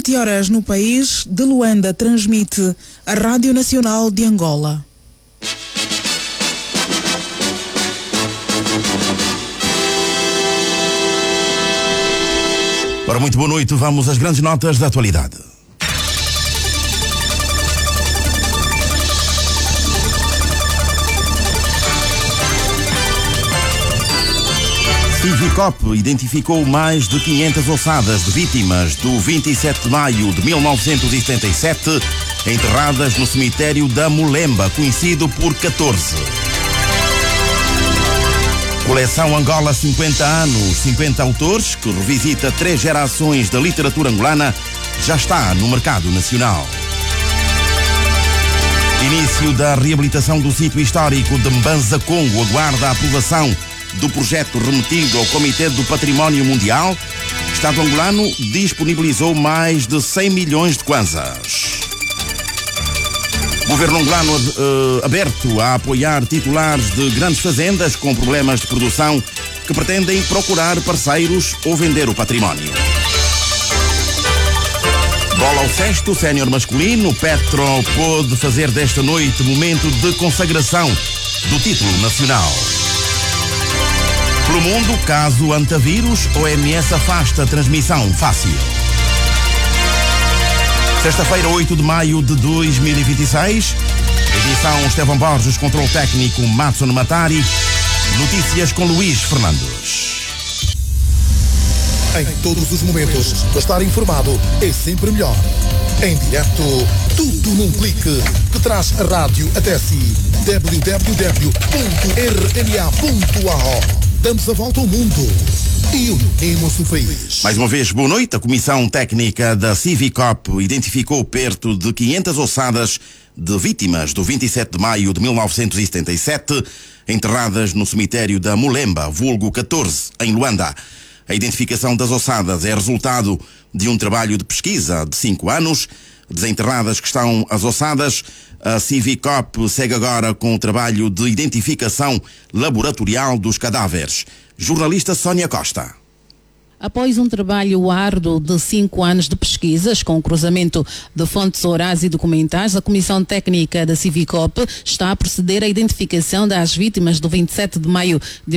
7 horas no país. De Luanda transmite a Rádio Nacional de Angola. Ora, muito boa noite. Vamos às grandes notas da atualidade. Civicop identificou mais de 500 ossadas de vítimas do 27 de maio de 1977, enterradas no cemitério da Mulemba, conhecido por 14. Coleção Angola 50 anos, 50 autores, que revisita 3 gerações da literatura angolana, já está no mercado nacional. Início da reabilitação do sítio histórico de Mbanza Congo aguarda a aprovação do projeto remetido ao Comitê do Património Mundial. O Estado angolano disponibilizou mais de 100 milhões de kwanzas. Governo angolano aberto a apoiar titulares de grandes fazendas com problemas de produção que pretendem procurar parceiros ou vender o património. Bola ao cesto, sénior masculino. Petro pôde fazer desta noite momento de consagração do título nacional. Pelo mundo, caso antavírus, OMS afasta transmissão fácil. Sexta-feira, 8 de maio de 2026. Edição Estevão Borges, controle técnico Matson Matari. Notícias com Luís Fernandes. Em todos os momentos, estar informado é sempre melhor. Em direto, tudo num clique, que traz a rádio até si. www.rna.ao. Damos a volta ao mundo e unimos o país. Mais uma vez, boa noite. A Comissão Técnica da Civicop identificou perto de 500 ossadas de vítimas do 27 de maio de 1977, enterradas no cemitério da Mulemba, vulgo 14, em Luanda. A identificação das ossadas é resultado de um trabalho de pesquisa de 5 anos. Desenterradas que estão as ossadas, a Civicop segue agora com o trabalho de identificação laboratorial dos cadáveres. Jornalista Sónia Costa. Após um trabalho árduo de 5 anos de pesquisas com o cruzamento de fontes orais e documentais, a Comissão Técnica da Civicop está a proceder à identificação das vítimas do 27 de maio de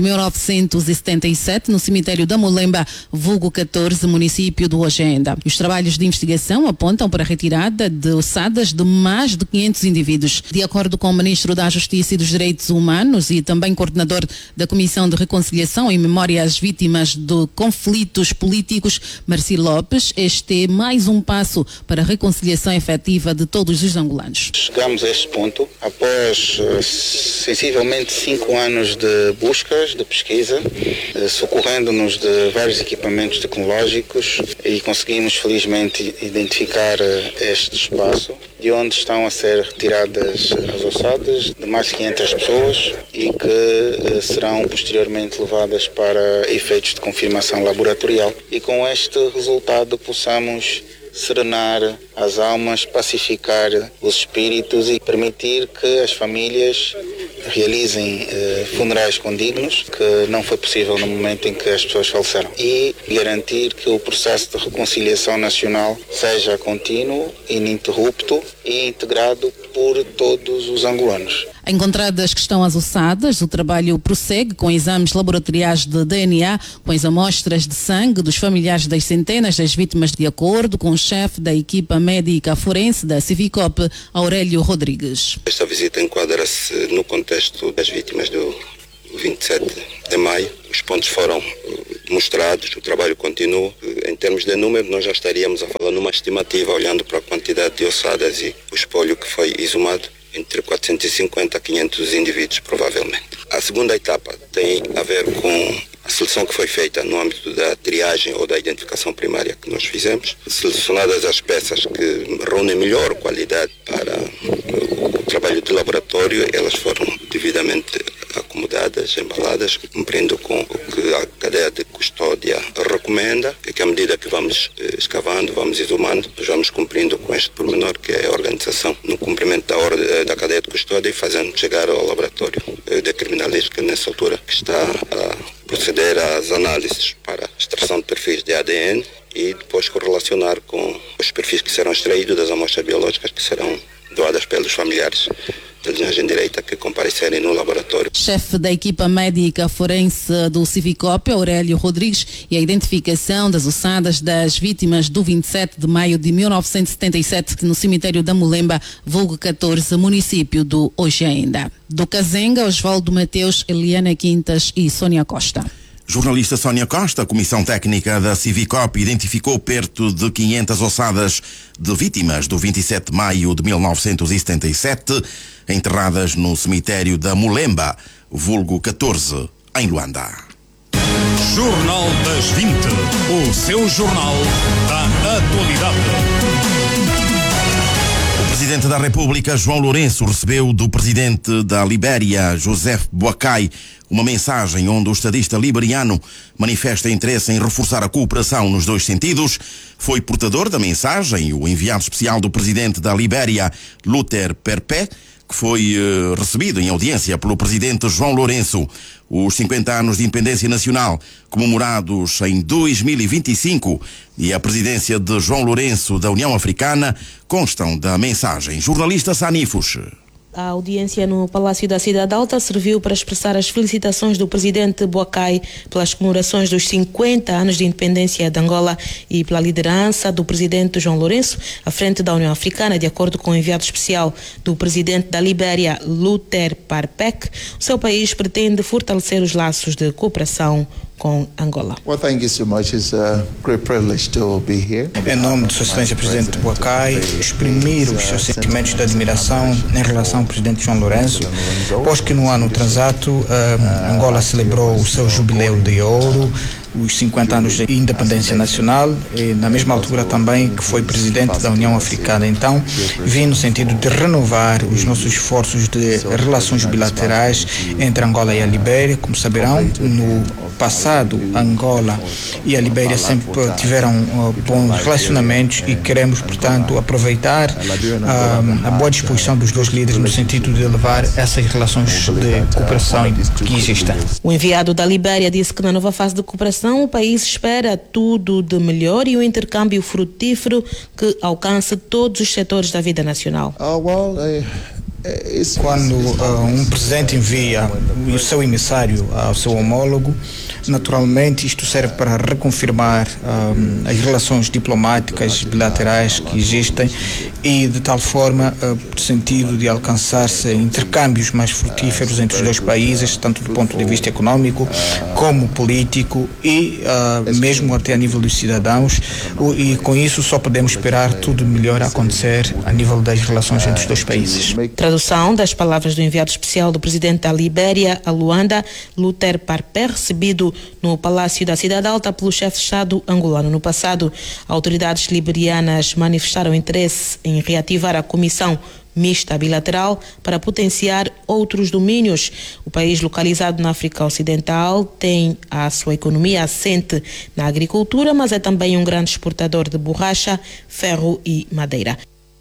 1977 no cemitério da Mulemba, vulgo 14, município do Ojenda. Os trabalhos de investigação apontam para a retirada de ossadas de mais de 500 indivíduos. De acordo com o Ministro da Justiça e dos Direitos Humanos e também coordenador da Comissão de Reconciliação em Memória às Vítimas do Conflito políticos, Marci Lopes, este é mais um passo para a reconciliação efetiva de todos os angolanos. Chegamos a este ponto após sensivelmente 5 anos de buscas, de pesquisa, socorrendo-nos de vários equipamentos tecnológicos, e conseguimos felizmente identificar este espaço de onde estão a ser retiradas as ossadas de mais de 500 pessoas e que serão posteriormente levadas para efeitos de confirmação laboratorial. E com este resultado possamos serenar as almas, pacificar os espíritos e permitir que as famílias realizem funerais condignos, que não foi possível no momento em que as pessoas faleceram, e garantir que o processo de reconciliação nacional seja contínuo, ininterrupto e integrado por todos os angolanos. Encontradas que estão as ossadas, o trabalho prossegue com exames laboratoriais de DNA, com as amostras de sangue dos familiares das centenas das vítimas, de acordo com o chefe da equipa médica forense da Civicop, Aurélio Rodrigues. Esta visita enquadra-se no contexto das vítimas do 27 de maio. Os pontos foram mostrados, o trabalho continua. Em termos de número, nós já estaríamos a falar numa estimativa, olhando para a quantidade de ossadas e o espólio que foi exumado, entre 450 a 500 indivíduos, provavelmente. A segunda etapa tem a ver com a seleção que foi feita no âmbito da triagem ou da identificação primária que nós fizemos. Selecionadas as peças que reúnem melhor qualidade para o trabalho de laboratório, elas foram devidamente acomodadas, embaladas, cumprindo com o que a cadeia de custódia recomenda, e que à medida que vamos escavando, vamos exumando, nós vamos cumprindo com este pormenor, que é a organização no cumprimento da ordem da cadeia de custódia e fazendo chegar ao laboratório de criminalística nessa altura, que está a proceder às análises para extração de perfis de ADN e depois correlacionar com os perfis que serão extraídos das amostras biológicas que serão doadas pelos familiares da linhagem direita que comparecerem no laboratório. Chefe da equipa médica forense do Civicop, Aurélio Rodrigues, e a identificação das ossadas das vítimas do 27 de maio de 1977 no cemitério da Mulemba, vulgo 14, município do Hoje Ainda. Do Cazenga, Osvaldo Mateus, Eliana Quintas e Sônia Costa. Jornalista Sônia Costa, a Comissão Técnica da Civicop identificou perto de 500 ossadas de vítimas do 27 de maio de 1977, enterradas no cemitério da Mulemba, vulgo 14, em Luanda. Jornal das 20, o seu jornal da atualidade. O Presidente da República, João Lourenço, recebeu do Presidente da Libéria, Joseph Boakai, uma mensagem onde o estadista liberiano manifesta interesse em reforçar a cooperação nos dois sentidos. Foi portador da mensagem o enviado especial do Presidente da Libéria, Luther Perpé, que foi recebido em audiência pelo Presidente João Lourenço. Os 50 anos de independência nacional, comemorados em 2025, e a presidência de João Lourenço da União Africana constam da mensagem. Jornalista Sanifus. A audiência no Palácio da Cidade Alta serviu para expressar as felicitações do presidente Boakai pelas comemorações dos 50 anos de independência de Angola e pela liderança do presidente João Lourenço à frente da União Africana. De acordo com o enviado especial do presidente da Libéria, Luther Perpé, o seu país pretende fortalecer os laços de cooperação com Angola. Em nome de Sua Excelência Presidente Boakai, exprimir os seus sentimentos de admiração em relação ao Presidente João Lourenço, pois que no ano transato Angola celebrou o seu jubileu de ouro, os 50 anos de independência nacional, e na mesma altura também que foi presidente da União Africana. Então, vim no sentido de renovar os nossos esforços de relações bilaterais entre Angola e a Libéria. Como saberão, no passado, Angola e a Libéria sempre tiveram bons relacionamentos e queremos, portanto, aproveitar a boa disposição dos dois líderes no sentido de elevar essas relações de cooperação que existem. O enviado da Libéria disse que na nova fase de cooperação o país espera tudo de melhor e um intercâmbio frutífero que alcance todos os setores da vida nacional. Quando um presidente envia o seu emissário ao seu homólogo, naturalmente isto serve para reconfirmar as relações diplomáticas bilaterais que existem e de tal forma no sentido de alcançar-se intercâmbios mais frutíferos entre os dois países, tanto do ponto de vista econômico como político e mesmo até a nível dos cidadãos, e com isso só podemos esperar tudo melhor a acontecer a nível das relações entre os dois países. Tradução das palavras do enviado especial do presidente da Libéria a Luanda, Luther Perpé, recebido no Palácio da Cidade Alta pelo chefe de Estado angolano. No passado, autoridades liberianas manifestaram interesse em reativar a comissão mista bilateral para potenciar outros domínios. O país, localizado na África Ocidental, tem a sua economia assente na agricultura, mas é também um grande exportador de borracha, ferro e madeira.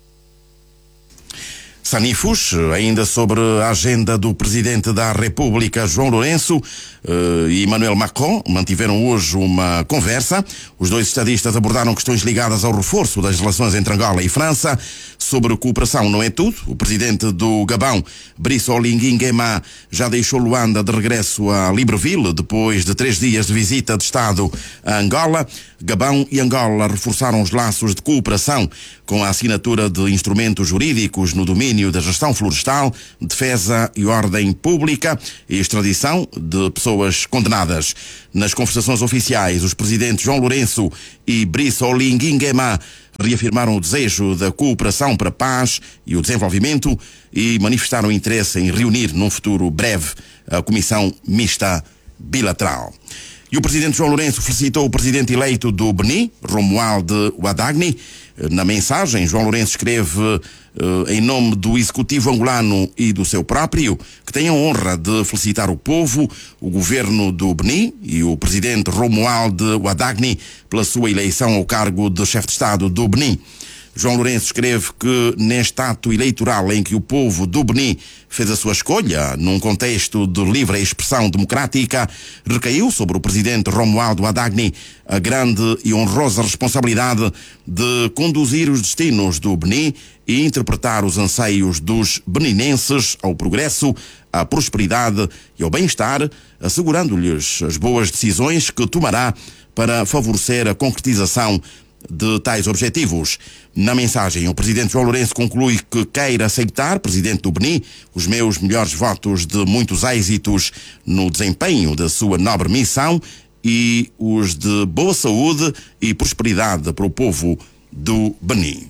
Sanifus, ainda sobre a agenda do Presidente da República, João Lourenço e Emmanuel Macron, mantiveram hoje uma conversa. Os dois estadistas abordaram questões ligadas ao reforço das relações entre Angola e França. Sobre cooperação não é tudo. O Presidente do Gabão, Brice Oligui Nguema, já deixou Luanda de regresso a Libreville, depois de 3 dias de visita de Estado a Angola. Gabão e Angola reforçaram os laços de cooperação com a assinatura de instrumentos jurídicos no domínio da gestão florestal, defesa e ordem pública e extradição de pessoas condenadas. Nas conversações oficiais, os presidentes João Lourenço e Brice Oligui Nguema reafirmaram o desejo da cooperação para a paz e o desenvolvimento e manifestaram interesse em reunir num futuro breve a Comissão Mista Bilateral. E o presidente João Lourenço felicitou o presidente eleito do Benin, Romuald Wadagni. Na mensagem, João Lourenço escreve em nome do executivo angolano e do seu próprio, que tem a honra de felicitar o povo, o governo do Benin e o presidente Romuald Wadagni pela sua eleição ao cargo de chefe de Estado do Benin. João Lourenço escreve que neste ato eleitoral em que o povo do Benin fez a sua escolha, num contexto de livre expressão democrática, recaiu sobre o presidente Romualdo Adagni a grande e honrosa responsabilidade de conduzir os destinos do Benin e interpretar os anseios dos beninenses ao progresso, à prosperidade e ao bem-estar, assegurando-lhes as boas decisões que tomará para favorecer a concretização de tais objetivos. Na mensagem, o presidente João Lourenço conclui que queira aceitar, presidente do Benin, os meus melhores votos de muitos êxitos no desempenho da sua nobre missão e os de boa saúde e prosperidade para o povo do Benin.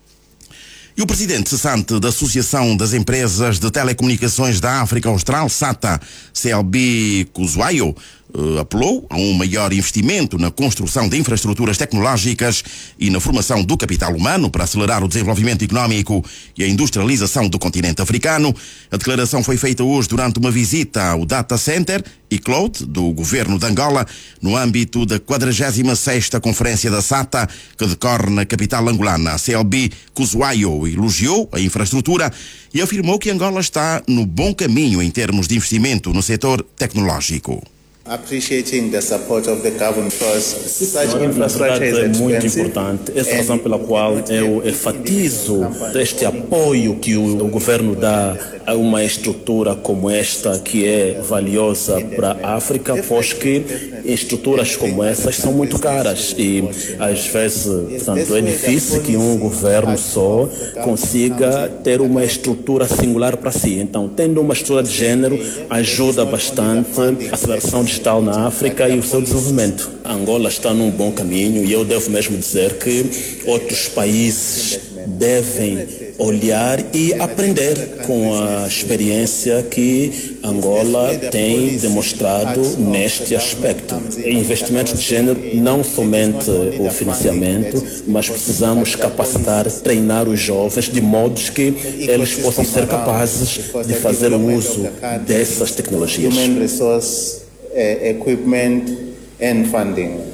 E o presidente cessante da Associação das Empresas de Telecomunicações da África Austral, SATA, CLB Kuzuayo, apelou a um maior investimento na construção de infraestruturas tecnológicas e na formação do capital humano para acelerar o desenvolvimento económico e a industrialização do continente africano. A declaração foi feita hoje durante uma visita ao Data Center e Cloud do governo de Angola, no âmbito da 46ª Conferência da SATA, que decorre na capital angolana. A CLB Kuzuayo elogiou a infraestrutura e afirmou que Angola está no bom caminho em termos de investimento no setor tecnológico. Appreciating the support of the government because such infrastructure is expensive. Muito importante. Essa é a razão pela qual eu enfatizo este apoio que o governo dá a uma estrutura como esta, que é valiosa para a África, pois que estruturas como essas são muito caras e às vezes, portanto, é difícil que um governo só consiga ter uma estrutura singular para si. Então, tendo uma estrutura de género ajuda bastante a aceleração digital na África e o seu desenvolvimento. A Angola está num bom caminho e eu devo mesmo dizer que outros países devem olhar e aprender com a experiência que Angola tem demonstrado neste aspecto. Investimentos de género, não somente o financiamento, mas precisamos capacitar, treinar os jovens de modo que eles possam ser capazes de fazer o uso dessas tecnologias. Human resource, equipment and funding.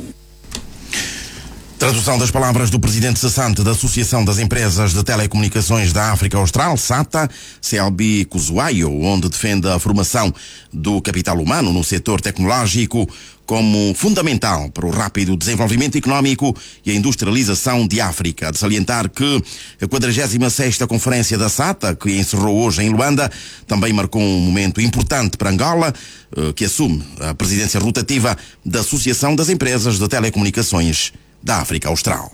Tradução das palavras do presidente cessante da Associação das Empresas de Telecomunicações da África Austral, SATA, CLB Kuzuayo, onde defende a formação do capital humano no setor tecnológico como fundamental para o rápido desenvolvimento económico e a industrialização de África. De salientar que a 46ª Conferência da SATA, que encerrou hoje em Luanda, também marcou um momento importante para Angola, que assume a presidência rotativa da Associação das Empresas de Telecomunicações da África Austral.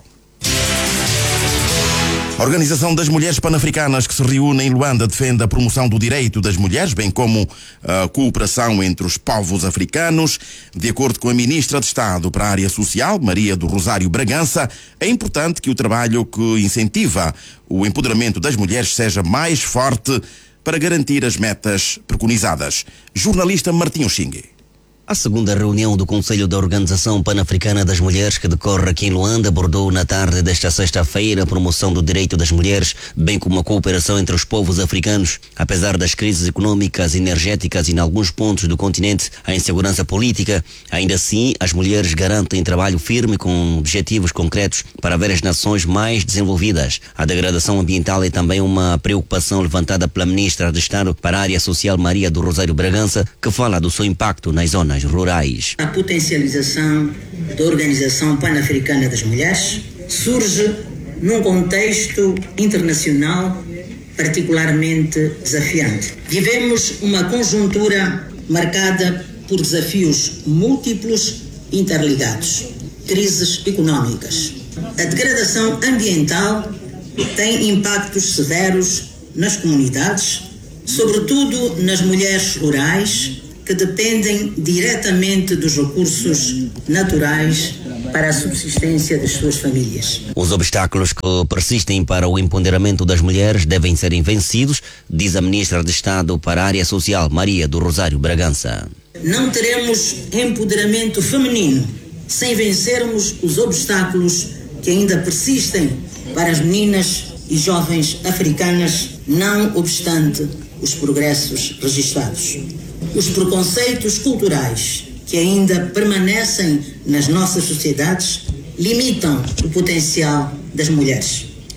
A Organização das Mulheres Pan-Africanas, que se reúne em Luanda, defende a promoção do direito das mulheres, bem como a cooperação entre os povos africanos. De acordo com a Ministra de Estado para a Área Social, Maria do Rosário Bragança, é importante que o trabalho que incentiva o empoderamento das mulheres seja mais forte para garantir as metas preconizadas. Jornalista Martinho Xingue. A segunda reunião do Conselho da Organização Pan-Africana das Mulheres, que decorre aqui em Luanda, abordou na tarde desta sexta-feira a promoção do direito das mulheres, bem como a cooperação entre os povos africanos. Apesar das crises econômicas, energéticas e, em alguns pontos do continente, a insegurança política, ainda assim, as mulheres garantem trabalho firme com objetivos concretos para ver as nações mais desenvolvidas. A degradação ambiental é também uma preocupação levantada pela Ministra de Estado para a Área Social, Maria do Rosário Bragança, que fala do seu impacto nas zonas rurais. A potencialização da Organização Pan-Africana das Mulheres surge num contexto internacional particularmente desafiante. Vivemos uma conjuntura marcada por desafios múltiplos interligados. Crises econômicas. A degradação ambiental tem impactos severos nas comunidades, sobretudo nas mulheres rurais, que dependem diretamente dos recursos naturais para a subsistência das suas famílias. Os obstáculos que persistem para o empoderamento das mulheres devem ser vencidos, diz a Ministra de Estado para a Área Social, Maria do Rosário Bragança. Não teremos empoderamento feminino sem vencermos os obstáculos que ainda persistem para as meninas e jovens africanas, não obstante os progressos registrados. Os preconceitos culturais que ainda permanecem nas nossas sociedades limitam o potencial das mulheres.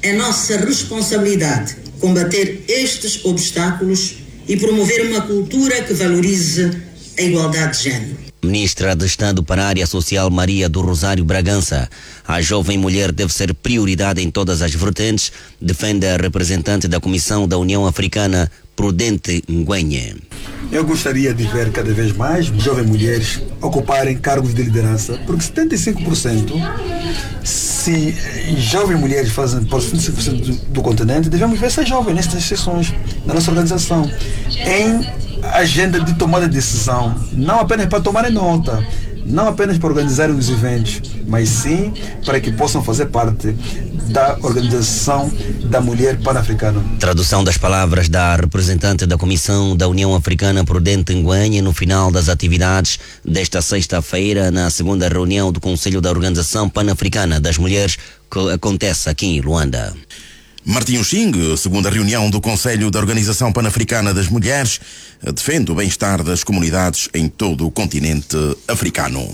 É nossa responsabilidade combater estes obstáculos e promover uma cultura que valorize a igualdade de género. Ministra de Estado para a Área Social Maria do Rosário Bragança. A jovem mulher deve ser prioridade em todas as vertentes, defende a representante da Comissão da União Africana, Prudente Ngwenye. Eu gostaria de ver cada vez mais jovens mulheres ocuparem cargos de liderança, porque 75%, se jovens mulheres fazem por 75% do continente, devemos ver essas jovens nestas sessões da nossa organização, em agenda de tomada de decisão, não apenas para tomarem nota, não apenas para organizarem os eventos, mas sim para que possam fazer parte da Organização da Mulher Pan-Africana. Tradução das palavras da representante da Comissão da União Africana, Prudente Ngwenye, no final das atividades desta sexta-feira, na segunda reunião do Conselho da Organização Pan-Africana das Mulheres, que acontece aqui em Luanda. Martinho Xing, segunda reunião do Conselho da Organização Pan-Africana das Mulheres, defende o bem-estar das comunidades em todo o continente africano.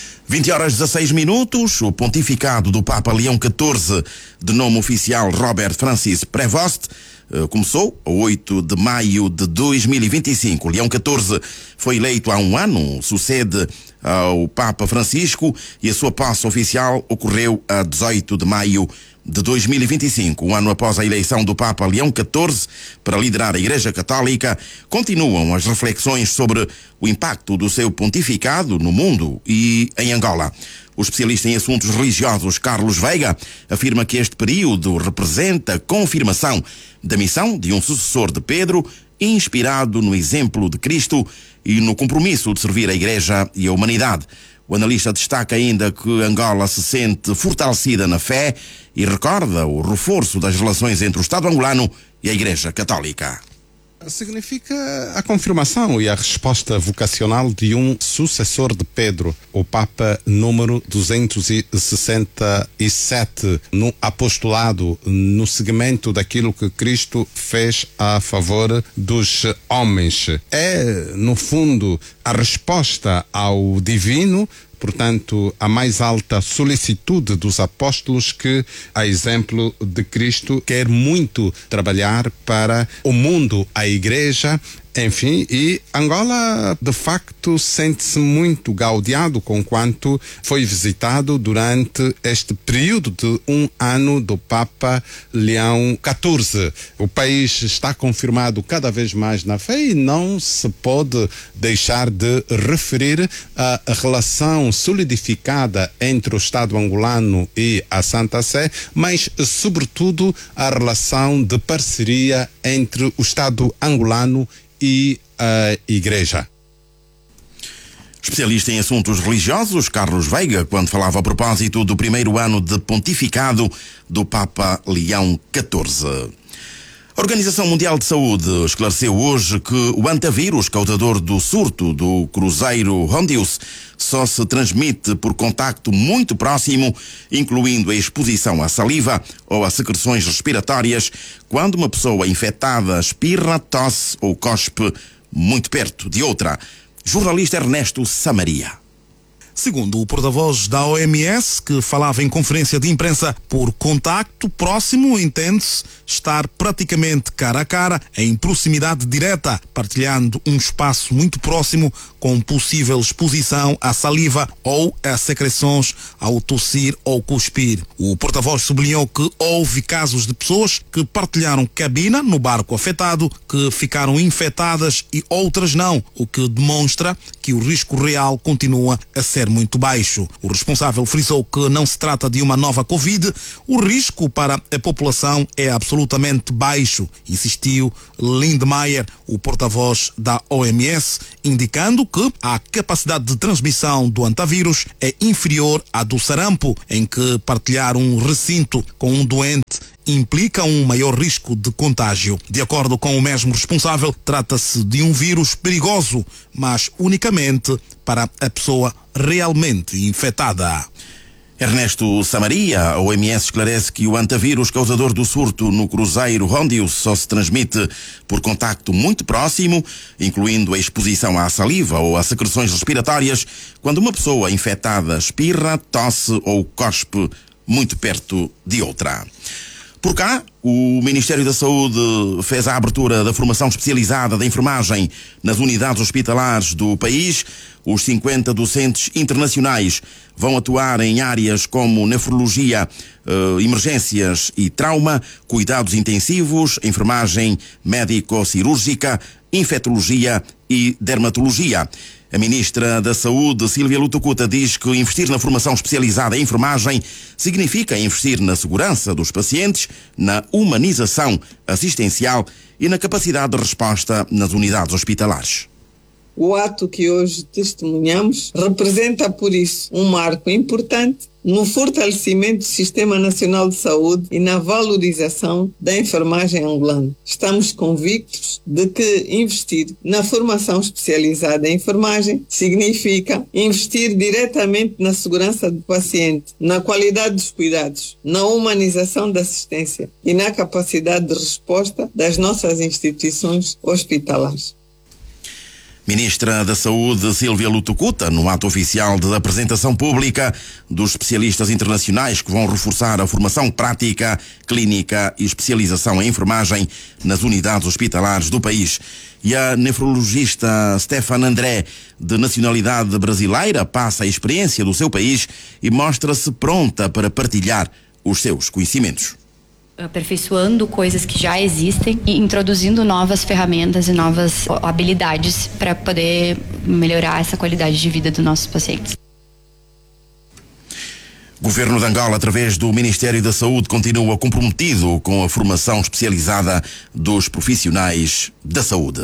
20h16, o pontificado do Papa Leão XIV, de nome oficial Robert Francis Prevost, começou a 8 de maio de 2025. Leão XIV foi eleito há um ano, sucede ao Papa Francisco, e a sua posse oficial ocorreu a 18 de maio de 2025. Um ano após a eleição do Papa Leão XIV para liderar a Igreja Católica, continuam as reflexões sobre o impacto do seu pontificado no mundo e em Angola. O especialista em assuntos religiosos Carlos Veiga afirma que este período representa a confirmação da missão de um sucessor de Pedro, inspirado no exemplo de Cristo e no compromisso de servir a Igreja e a humanidade. O analista destaca ainda que Angola se sente fortalecida na fé e recorda o reforço das relações entre o Estado angolano e a Igreja Católica. Significa a confirmação e a resposta vocacional de um sucessor de Pedro, o Papa número 267, no apostolado, no segmento daquilo que Cristo fez a favor dos homens. É, no fundo, a resposta ao divino, portanto, a mais alta solicitude dos apóstolos que, a exemplo de Cristo, quer muito trabalhar para o mundo, a Igreja, enfim, e Angola, de facto, sente-se muito gaudiado com quanto foi visitado durante este período de um ano do Papa Leão XIV. O país está confirmado cada vez mais na fé e não se pode deixar de referir a relação solidificada entre o Estado angolano e a Santa Sé, mas, sobretudo, a relação de parceria entre o Estado angolano e a Igreja. Especialista em assuntos religiosos, Carlos Veiga, quando falava a propósito do primeiro ano de pontificado do Papa Leão XIV. A Organização Mundial de Saúde esclareceu hoje que o antavírus causador do surto do cruzeiro Hondius só se transmite por contacto muito próximo, incluindo a exposição à saliva ou a secreções respiratórias, quando uma pessoa infectada espirra, tosse ou cospe muito perto de outra. Jornalista Ernesto Samaria. Segundo o porta-voz da OMS, que falava em conferência de imprensa, por contacto próximo entende-se estar praticamente cara a cara, em proximidade direta, partilhando um espaço muito próximo com possível exposição à saliva ou a secreções ao tossir ou cuspir. O porta-voz sublinhou que houve casos de pessoas que partilharam cabina no barco afetado, que ficaram infectadas e outras não, o que demonstra que o risco real continua a ser muito baixo. O responsável frisou que não se trata de uma nova Covid, o risco para a população é absolutamente baixo, insistiu Lindmeier, o porta-voz da OMS, indicando que a capacidade de transmissão do antavírus é inferior à do sarampo, em que partilhar um recinto com um doente implica um maior risco de contágio. De acordo com o mesmo responsável, trata-se de um vírus perigoso, mas unicamente para a pessoa realmente infectada. Ernesto Samaria, a OMS esclarece que o antavírus causador do surto no cruzeiro Hondius só se transmite por contacto muito próximo, incluindo a exposição à saliva ou a secreções respiratórias, quando uma pessoa infectada espirra, tosse ou cospe muito perto de outra. Por cá, o Ministério da Saúde fez a abertura da formação especializada da enfermagem nas unidades hospitalares do país. Os 50 docentes internacionais vão atuar em áreas como nefrologia, emergências e trauma, cuidados intensivos, enfermagem médico-cirúrgica, infectologia e dermatologia. A Ministra da Saúde, Sílvia Lutucuta, diz que investir na formação especializada em enfermagem significa investir na segurança dos pacientes, na humanização assistencial e na capacidade de resposta nas unidades hospitalares. O ato que hoje testemunhamos representa, por isso, um marco importante no fortalecimento do Sistema Nacional de Saúde e na valorização da enfermagem angolana. Estamos convictos de que investir na formação especializada em enfermagem significa investir diretamente na segurança do paciente, na qualidade dos cuidados, na humanização da assistência e na capacidade de resposta das nossas instituições hospitalares. Ministra da Saúde, Sílvia Lutucuta, no ato oficial de apresentação pública dos especialistas internacionais que vão reforçar a formação prática, clínica e especialização em enfermagem nas unidades hospitalares do país. E a nefrologista Stefan André, de nacionalidade brasileira, passa a experiência do seu país e mostra-se pronta para partilhar os seus conhecimentos. Aperfeiçoando coisas que já existem e introduzindo novas ferramentas e novas habilidades para poder melhorar essa qualidade de vida dos nossos pacientes. O Governo de Angola, através do Ministério da Saúde, continua comprometido com a formação especializada dos profissionais da saúde.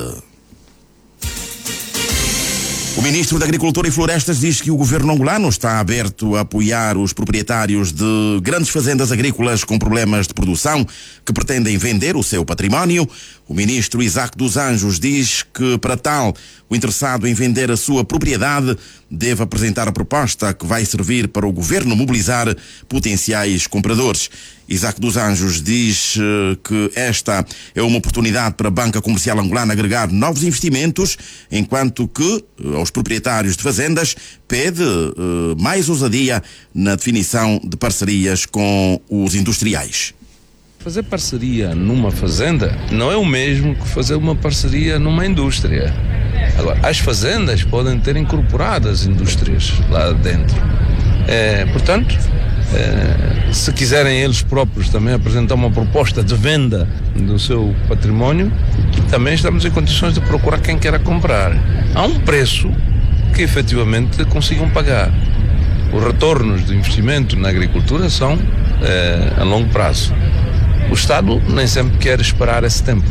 O Ministro da Agricultura e Florestas diz que o governo angolano está aberto a apoiar os proprietários de grandes fazendas agrícolas com problemas de produção que pretendem vender o seu património. O ministro Isaac dos Anjos diz que, para tal, o interessado em vender a sua propriedade deve apresentar a proposta que vai servir para o governo mobilizar potenciais compradores. Isaac dos Anjos diz que esta é uma oportunidade para a Banca Comercial Angolana agregar novos investimentos, enquanto que aos proprietários de fazendas pede mais ousadia na definição de parcerias com os industriais. Fazer parceria numa fazenda não é o mesmo que fazer uma parceria numa indústria. Agora, as fazendas podem ter incorporadas indústrias lá dentro. Portanto, se quiserem eles próprios também apresentar uma proposta de venda do seu património, também estamos em condições de procurar quem queira comprar. Há um preço que efetivamente consigam pagar. Os retornos do investimento na agricultura são a longo prazo. O Estado nem sempre quer esperar esse tempo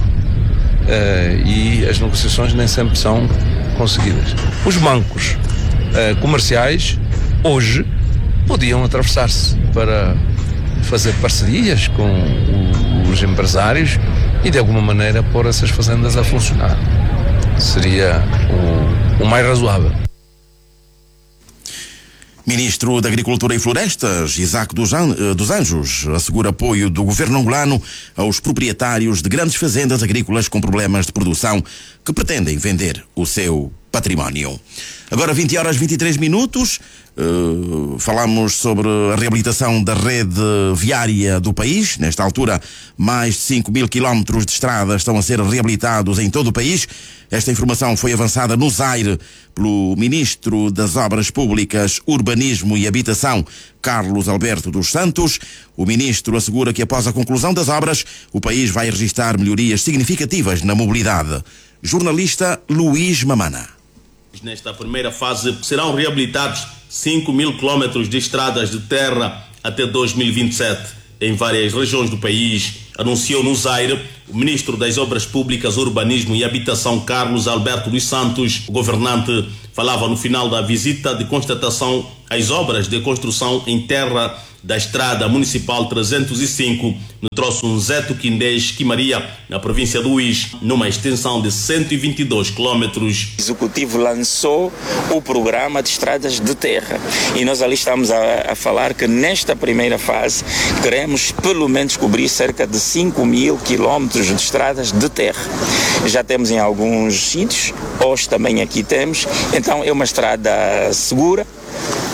e as negociações nem sempre são conseguidas. Os bancos comerciais hoje podiam atravessar-se para fazer parcerias com os empresários e de alguma maneira pôr essas fazendas a funcionar. Seria o mais razoável. Ministro da Agricultura e Florestas, Isaac dos Anjos, assegura apoio do governo angolano aos proprietários de grandes fazendas agrícolas com problemas de produção que pretendem vender o seu património. Agora 20h23, falamos sobre a reabilitação da rede viária do país. Nesta altura, mais de 5.000 quilómetros de estradas estão a ser reabilitados em todo o país. Esta informação foi avançada no Zaire pelo Ministro das Obras Públicas, Urbanismo e Habitação, Carlos Alberto dos Santos. O Ministro assegura que após a conclusão das obras, o país vai registrar melhorias significativas na mobilidade. Jornalista Luís Mamana. Nesta primeira fase serão reabilitados 5.000 quilómetros de estradas de terra até 2027 em várias regiões do país, anunciou no Zaire o Ministro das Obras Públicas, Urbanismo e Habitação, Carlos Alberto dos Santos. O governante falava no final da visita de constatação às obras de construção em terra da Estrada Municipal 305, no troço Nzeto-Quindês-Quimaria, na província do Uís, numa extensão de 122 quilómetros. O Executivo lançou o programa de estradas de terra e nós ali estamos a falar que nesta primeira fase queremos pelo menos cobrir cerca de 5.000 quilómetros de estradas de terra. Já temos em alguns sítios, hoje também aqui temos, então é uma estrada segura,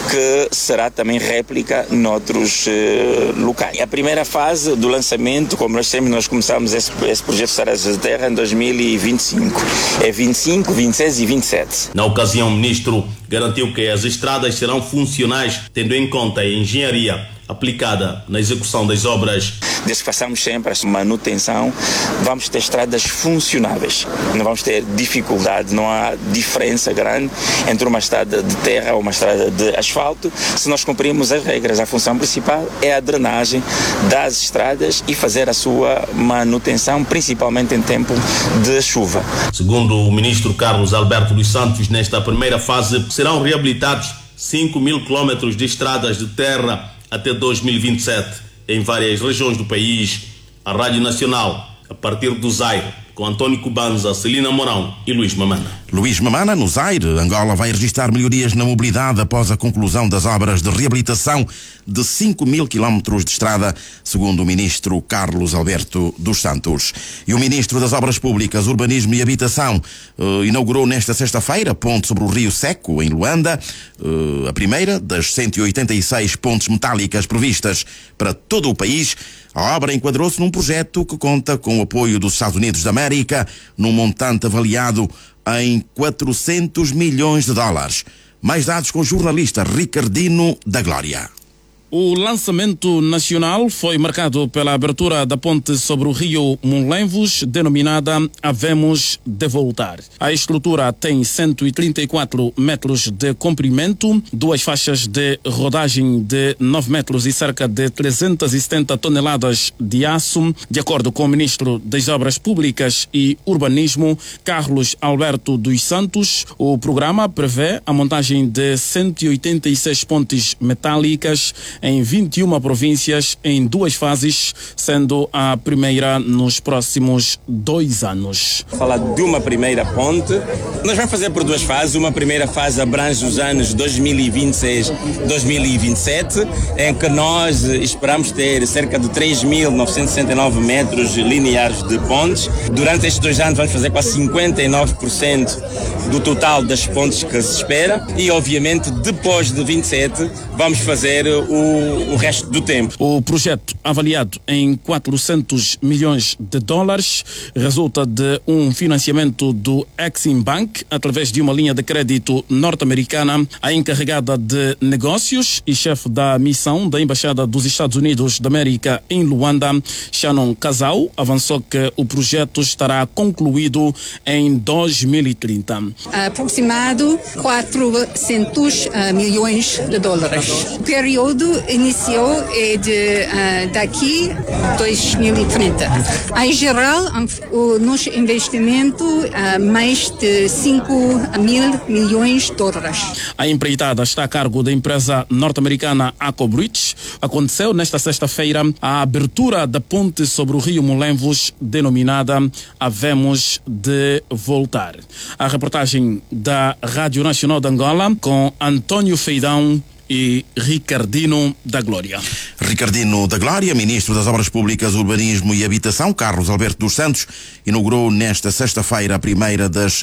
que será também réplica noutros locais. A primeira fase do lançamento, como nós sempre, nós começamos esse projeto de Estradas de Terra em 2025. É 25, 26 e 27. Na ocasião, o ministro garantiu que as estradas serão funcionais, tendo em conta a engenharia aplicada na execução das obras. Desde que façamos sempre a manutenção, vamos ter estradas funcionáveis. Não vamos ter dificuldade, não há diferença grande entre uma estrada de terra ou uma estrada de asfalto. Se nós cumprirmos as regras, a função principal é a drenagem das estradas e fazer a sua manutenção, principalmente em tempo de chuva. Segundo o ministro Carlos Alberto dos Santos, nesta primeira fase serão reabilitados 5.000 quilómetros de estradas de terra até 2027, em várias regiões do país. A Rádio Nacional, a partir do Zaire, com António Cubanza, Celina Mourão e Luís Mamana. Luís Mamana, no Zaire, Angola vai registrar melhorias na mobilidade após a conclusão das obras de reabilitação de 5.000 quilómetros de estrada, segundo o ministro Carlos Alberto dos Santos. E o ministro das Obras Públicas, Urbanismo e Habitação inaugurou nesta sexta-feira a ponte sobre o Rio Seco, em Luanda, a primeira das 186 pontes metálicas previstas para todo o país. A obra enquadrou-se num projeto que conta com o apoio dos Estados Unidos da América, num montante avaliado em 400 milhões de dólares. Mais dados com o jornalista Ricardino da Glória. O lançamento nacional foi marcado pela abertura da ponte sobre o rio Monlevos, denominada Havemos de Voltar. A estrutura tem 134 metros de comprimento, 2 faixas de rodagem de 9 metros e cerca de 370 toneladas de aço. De acordo com o ministro das Obras Públicas e Urbanismo, Carlos Alberto dos Santos, o programa prevê a montagem de 186 pontes metálicas em 21 províncias em 2 fases, sendo a primeira nos próximos 2 anos. Falar de uma primeira ponte, nós vamos fazer por 2 fases. Uma primeira fase abrange os anos 2026-2027, em que nós esperamos ter cerca de 3.969 metros lineares de pontes. Durante estes 2 anos vamos fazer quase 59% do total das pontes que se espera e, obviamente, depois de 27 vamos fazer o resto do tempo. O projeto, avaliado em 400 milhões de dólares, resulta de um financiamento do Exim Bank através de uma linha de crédito norte-americana. A encarregada de negócios e chefe da missão da Embaixada dos Estados Unidos da América em Luanda, Shannon Casal, avançou que o projeto estará concluído em 2030. Aproximado 400 milhões de dólares. O período inicial é de daqui a 2030. Em geral, o nosso investimento é mais de 5.000 milhões de dólares. A empreitada está a cargo da empresa norte-americana Aquabridge. Aconteceu nesta sexta-feira a abertura da ponte sobre o rio Monlevos, denominada Havemos de Voltar. A reportagem da Rádio Nacional de Angola com António Feidão e Ricardino da Glória. Ricardino da Glória, ministro das Obras Públicas, Urbanismo e Habitação, Carlos Alberto dos Santos, inaugurou nesta sexta-feira a primeira das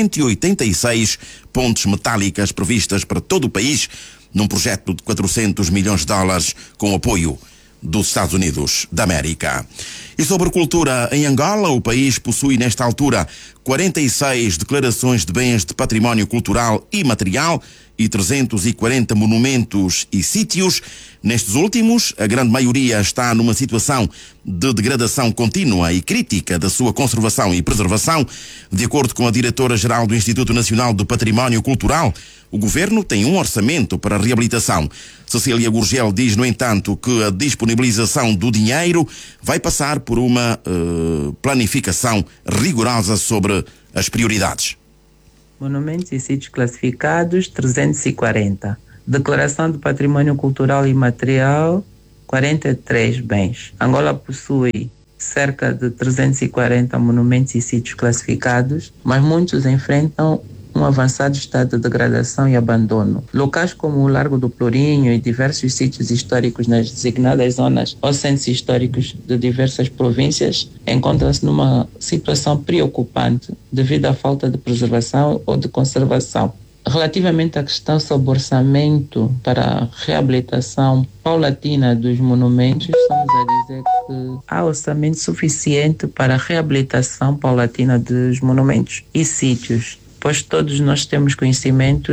186 pontes metálicas previstas para todo o país, num projeto de 400 milhões de dólares com apoio dos Estados Unidos da América. E sobre cultura, em Angola, o país possui nesta altura 46 declarações de bens de património cultural e material e 340 monumentos e sítios. Nestes últimos, a grande maioria está numa situação de degradação contínua e crítica da sua conservação e preservação. De acordo com a diretora-geral do Instituto Nacional do Património Cultural, o governo tem um orçamento para a reabilitação. Cecília Gurgel diz, no entanto, que a disponibilização do dinheiro vai passar por uma planificação rigorosa sobre as prioridades. Monumentos e sítios classificados, 340. Declaração de Património Cultural e Material, 43 bens. Angola possui cerca de 340 monumentos e sítios classificados, mas muitos enfrentam um avançado estado de degradação e abandono. Locais como o Largo do Plourinho e diversos sítios históricos nas designadas zonas ou centros históricos de diversas províncias encontram-se numa situação preocupante devido à falta de preservação ou de conservação. Relativamente à questão sobre orçamento para a reabilitação paulatina dos monumentos, estamos a dizer que há orçamento suficiente para a reabilitação paulatina dos monumentos e sítios, pois todos nós temos conhecimento